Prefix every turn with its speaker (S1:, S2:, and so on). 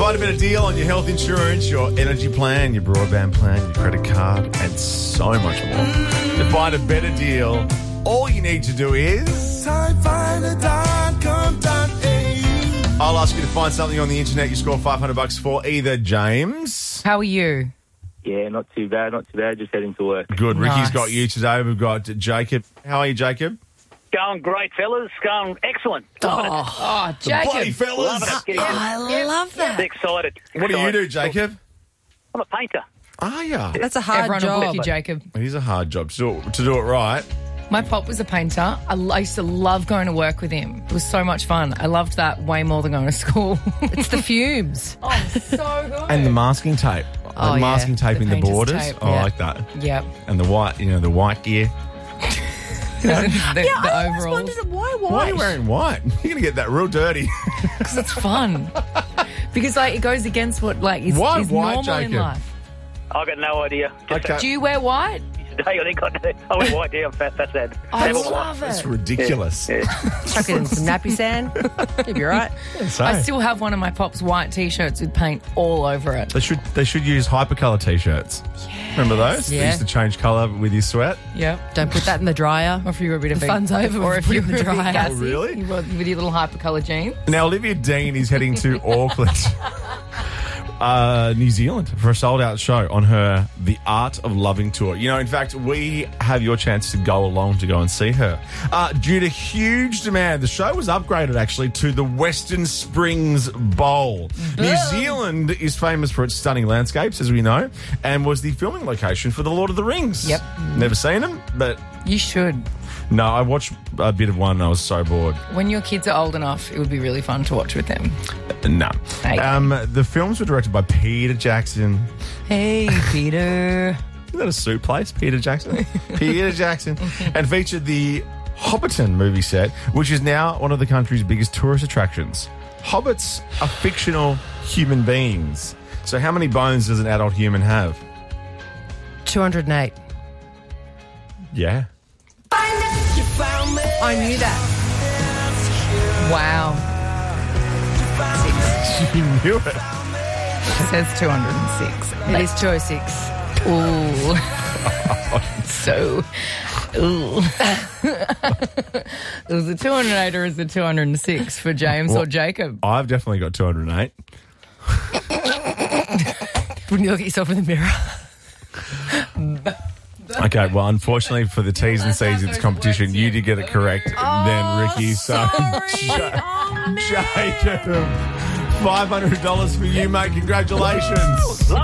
S1: Find a better deal on your health insurance, your energy plan, your broadband plan, your credit card, and so much more. To find a better deal, all you need to do is... I'll ask you to find something on the internet you score $500 for either. James.
S2: How are you?
S3: Yeah, not too bad. Just heading to work.
S1: Good.
S2: Nice.
S1: Ricky's got you today. We've got Jacob. How are you, Jacob?
S4: Going great, fellas. Going excellent.
S2: Oh, Jacob.
S1: Bloody fellas.
S2: I love that.
S4: Excited.
S1: What do you do, Jacob?
S4: I'm a painter.
S1: Are ya?
S5: That's a hard
S2: Everyone will book
S5: job.
S2: you, Jacob.
S1: It is a hard job to do it right.
S2: My pop was a painter. I used to love going to work with him. It was so much fun. I loved that way more than going to school.
S5: It's the fumes.
S2: Oh, so good.
S1: And the masking tape.
S5: Oh,
S1: the masking tape
S2: The
S1: in the
S2: painter's
S1: borders.
S2: tape,
S1: I
S2: yeah.
S1: like that.
S2: Yep.
S1: And the white gear.
S2: the
S5: I always
S2: overalls.
S5: wondered why
S1: Why are you wearing white? You're going to get that real dirty.
S2: Because it's fun. Because it goes against what is
S1: Why
S2: is
S1: white,
S2: normal in
S1: Jacob?
S2: life.
S4: I've got no idea. Just
S1: Okay.
S2: Do you wear white?
S4: today, I went white. Yeah, I'm fat. That's sad.
S2: I
S4: Never mind.
S2: love
S1: That's
S2: it.
S1: ridiculous.
S4: Yeah.
S5: Chuck it in some nappy sand. You'll be right.
S1: So,
S2: I still have one of my pop's white T-shirts with paint all over it.
S1: they should use hypercolour T-shirts. Remember those? They
S5: Yeah.
S1: used to change colour with your sweat.
S2: Yep.
S5: Don't put that in the dryer.
S2: Or if you were a bit of
S5: The fun's over.
S2: or if
S5: Put it
S2: you
S5: in
S2: were
S5: the
S2: a bit
S5: dryer.
S2: gassy,
S1: Oh, really?
S2: you were with your little hypercolour jeans.
S1: Now, Olivia Dean is heading to Auckland, New Zealand, for a sold-out show on her The Art of Loving tour. You know, in fact, we have your chance to go along to go and see her. Due to huge demand, the show was upgraded, actually, to the Western Springs Bowl. New Zealand is famous for its stunning landscapes, as we know, and was the filming location for The Lord of the Rings.
S2: Yep.
S1: Never seen them, but
S2: You should.
S1: no, I watched a bit of one and I was so bored.
S2: When your kids are old enough, it would be really fun to watch with them.
S1: No.
S2: Okay.
S1: The films were directed by Peter Jackson.
S2: Hey, Peter.
S1: Isn't that a soup place, Peter Jackson? Peter Jackson. And featured the Hobbiton movie set, which is now one of the country's biggest tourist attractions. Hobbits are fictional human beings. So how many bones does an adult human have?
S5: 208.
S1: Yeah.
S5: I knew that.
S2: Wow.
S1: You knew it.
S2: It says 206.
S5: It is 206.
S2: Ooh. So, ooh. Is it 208 or is it 206 for James
S1: Well,
S2: or Jacob?
S1: I've definitely got 208.
S5: Wouldn't you look at yourself in the mirror?
S1: Okay, well, unfortunately for the T's and C's of this competition, you did get it correct. Then Ricky, so Jacob, $500 for you, mate. Congratulations.